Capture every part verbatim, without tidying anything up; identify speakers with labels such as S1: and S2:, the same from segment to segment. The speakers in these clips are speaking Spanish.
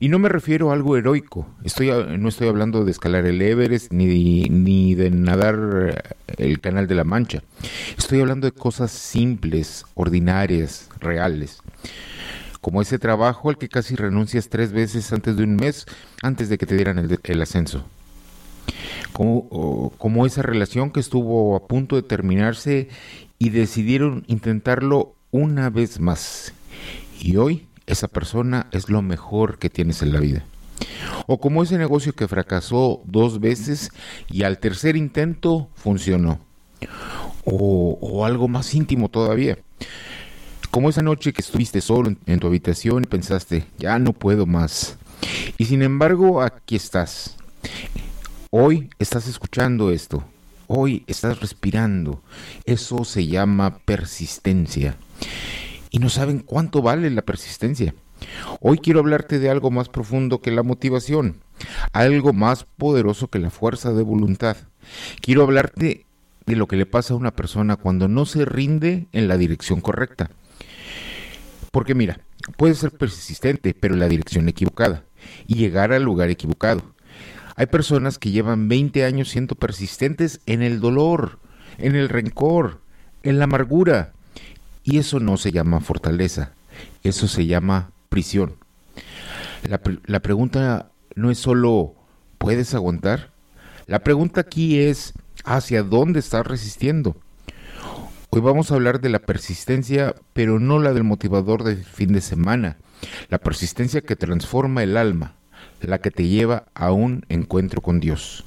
S1: Y no me refiero a algo heroico. Estoy, no estoy hablando de escalar el Everest ni, ni de nadar el Canal de la Mancha. Estoy hablando de cosas simples, ordinarias, reales. Como ese trabajo al que casi renuncias tres veces antes de un mes, antes de que te dieran el, el ascenso. Como, como esa relación que estuvo a punto de terminarse y decidieron intentarlo una vez más. Y hoy esa persona es lo mejor que tienes en la vida. O como ese negocio que fracasó dos veces y al tercer intento funcionó. O, o algo más íntimo todavía. Como esa noche que estuviste solo en, en tu habitación y pensaste, ya no puedo más. Y sin embargo, aquí estás. Hoy estás escuchando esto. Hoy estás respirando. Eso se llama persistencia. Y no saben cuánto vale la persistencia. Hoy quiero hablarte de algo más profundo que la motivación. Algo más poderoso que la fuerza de voluntad. Quiero hablarte de lo que le pasa a una persona cuando no se rinde en la dirección correcta. Porque mira, puedes ser persistente, pero en la dirección equivocada. Y llegar al lugar equivocado. Hay personas que llevan veinte años siendo persistentes en el dolor, en el rencor, en la amargura. Y eso no se llama fortaleza, eso se llama prisión. La, la pregunta no es solo, ¿puedes aguantar? La pregunta aquí es, ¿hacia dónde estás resistiendo? Hoy vamos a hablar de la persistencia, pero no la del motivador de fin de semana. La persistencia que transforma el alma. La que te lleva a un encuentro con Dios.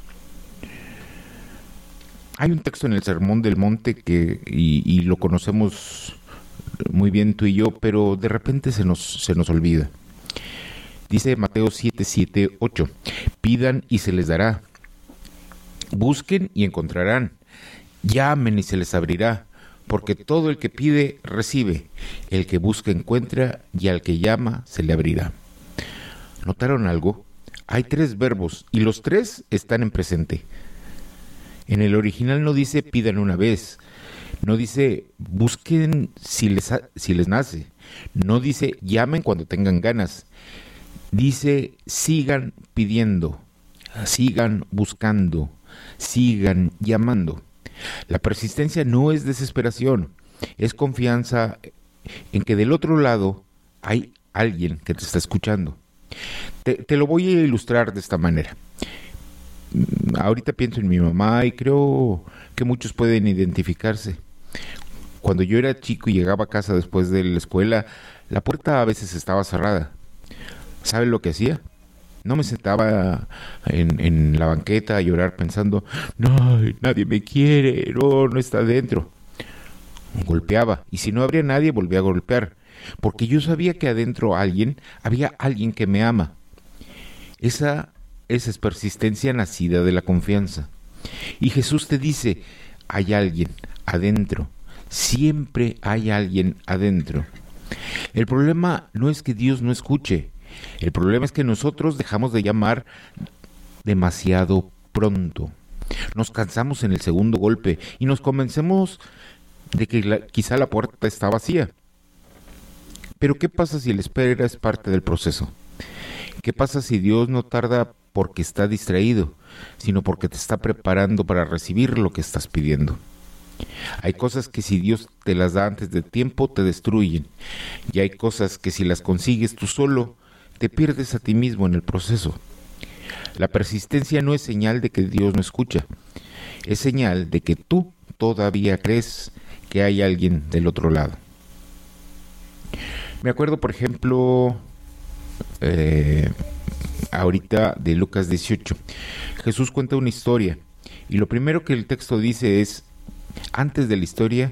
S1: Hay un texto en el Sermón del Monte que y, y lo conocemos muy bien tú y yo, pero de repente se nos, se nos olvida. Dice Mateo siete, siete, ocho, pidan y se les dará, busquen y encontrarán, llamen y se les abrirá, porque todo el que pide recibe, el que busca encuentra y al que llama se le abrirá. ¿Notaron algo? Hay tres verbos y los tres están en presente. En el original no dice pidan una vez, no dice busquen si les, si les nace, no dice llamen cuando tengan ganas, dice sigan pidiendo, sigan buscando, sigan llamando. La persistencia no es desesperación, es confianza en que del otro lado hay alguien que te está escuchando. Te, te lo voy a ilustrar de esta manera. Ahorita pienso en mi mamá y creo que muchos pueden identificarse. Cuando yo era chico y llegaba a casa después de la escuela, la puerta a veces estaba cerrada. ¿Sabe lo que hacía? No me sentaba en, en la banqueta a llorar pensando, no, nadie me quiere, no, no está adentro. Golpeaba, y si no habría nadie, volvía a golpear, porque yo sabía que adentro alguien, había alguien que me ama. Esa, esa es persistencia nacida de la confianza. Y Jesús te dice, hay alguien adentro, siempre hay alguien adentro. El problema no es que Dios no escuche, el problema es que nosotros dejamos de llamar demasiado pronto. Nos cansamos en el segundo golpe y nos convencemos de que la, quizá la puerta está vacía. Pero ¿qué pasa si la espera es parte del proceso? ¿Qué pasa si Dios no tarda porque está distraído, sino porque te está preparando para recibir lo que estás pidiendo? Hay cosas que si Dios te las da antes de tiempo te destruyen, y hay cosas que si las consigues tú solo, te pierdes a ti mismo en el proceso. La persistencia no es señal de que Dios no escucha, es señal de que tú todavía crees que hay alguien del otro lado. Me acuerdo, por ejemplo, eh, ahorita de Lucas dieciocho. Jesús cuenta una historia y lo primero que el texto dice es, antes de la historia,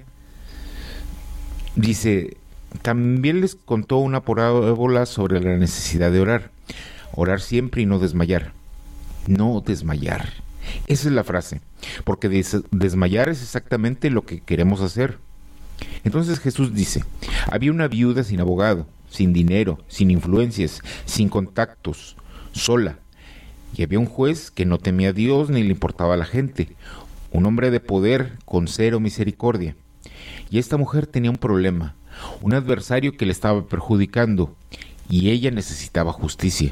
S1: dice, también les contó una parábola sobre la necesidad de orar. Orar siempre y no desmayar. No desmayar. Esa es la frase, porque des- desmayar es exactamente lo que queremos hacer. Entonces Jesús dice, había una viuda sin abogado, sin dinero, sin influencias, sin contactos, sola. Y había un juez que no temía a Dios ni le importaba a la gente, un hombre de poder con cero misericordia. Y esta mujer tenía un problema, un adversario que le estaba perjudicando, y ella necesitaba justicia.